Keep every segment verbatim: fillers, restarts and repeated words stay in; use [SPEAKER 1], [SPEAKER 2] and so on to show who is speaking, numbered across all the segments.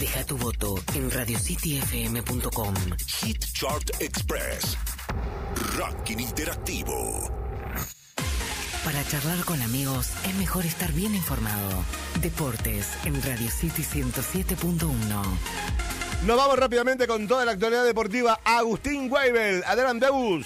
[SPEAKER 1] Deja tu voto en radio city f m punto com.
[SPEAKER 2] Hit Chart Express. Ranking interactivo.
[SPEAKER 1] Para charlar con amigos es mejor estar bien informado. Deportes en Radio City ciento siete punto uno.
[SPEAKER 3] Nos vamos rápidamente con toda la actualidad deportiva. Agustín Weibel, adelante Agus.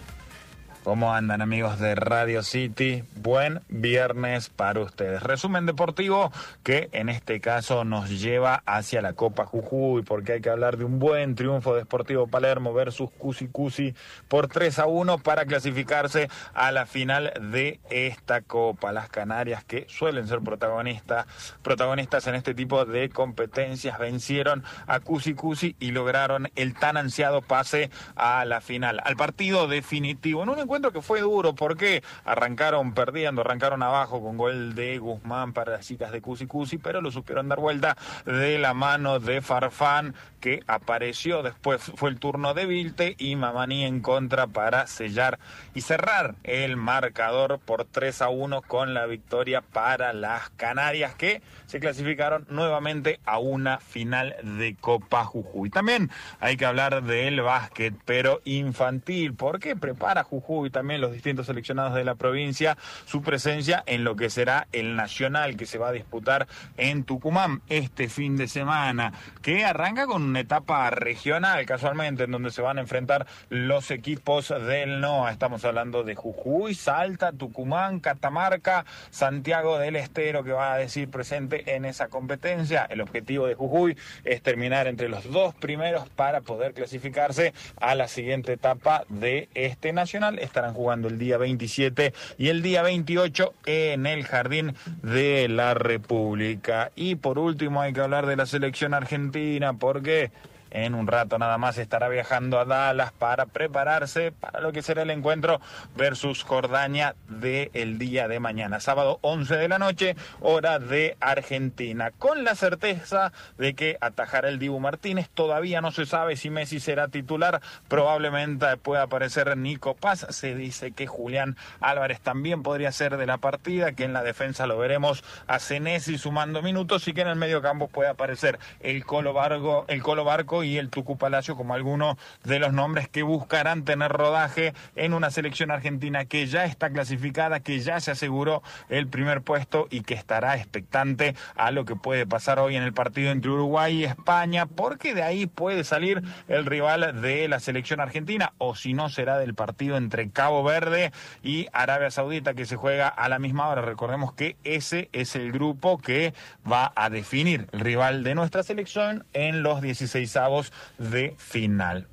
[SPEAKER 4] ¿Cómo andan, amigos de Radio City? Buen viernes para ustedes. Resumen deportivo que en este caso nos lleva hacia la Copa Jujuy, porque hay que hablar de un buen triunfo de Sportivo Palermo versus Cusi Cusi por tres a uno para clasificarse a la final de esta Copa. Las Canarias, que suelen ser protagonistas, protagonistas en este tipo de competencias, vencieron a Cusi Cusi y lograron el tan ansiado pase a la final, al partido definitivo. En un encuentro que fue duro porque arrancaron perdiendo, arrancaron abajo con gol de Guzmán para las chicas de Cusi Cusi, pero lo supieron dar vuelta de la mano de Farfán, que apareció después. Fue el turno de Vilte y Mamani en contra para sellar y cerrar el marcador por tres a uno con la victoria para las Canarias, que se clasificaron nuevamente a una final de Copa Jujuy. También hay que hablar del básquet, pero infantil, porque prepara Jujuy y también los distintos seleccionados de la provincia su presencia en lo que será el Nacional, que se va a disputar en Tucumán este fin de semana, que arranca con una etapa regional, casualmente, en donde se van a enfrentar los equipos del N O A. Estamos hablando de Jujuy, Salta, Tucumán, Catamarca, Santiago del Estero, que va a decir presente en esa competencia. El objetivo de Jujuy es terminar entre los dos primeros para poder clasificarse a la siguiente etapa de este Nacional. Estarán jugando el día veintisiete y el día veintiocho en el Jardín de la República. Y por último hay que hablar de la selección argentina, porque en un rato nada más estará viajando a Dallas para prepararse para lo que será el encuentro versus Jordania del día de mañana, sábado once de la noche, hora de Argentina, con la certeza de que atajará el Dibu Martínez. Todavía no se sabe si Messi será titular, probablemente pueda aparecer Nico Paz. Se dice que Julián Álvarez también podría ser de la partida, que en la defensa lo veremos a Senesi sumando minutos y que en el medio campo puede aparecer el Colo Barco, el Colo Barco y el Tucu Palacio como algunos de los nombres que buscarán tener rodaje en una selección argentina que ya está clasificada, que ya se aseguró el primer puesto y que estará expectante a lo que puede pasar hoy en el partido entre Uruguay y España, porque de ahí puede salir el rival de la selección argentina, o si no será del partido entre Cabo Verde y Arabia Saudita, que se juega a la misma hora. Recordemos que ese es el grupo que va a definir el rival de nuestra selección en los dieciseisavos de final.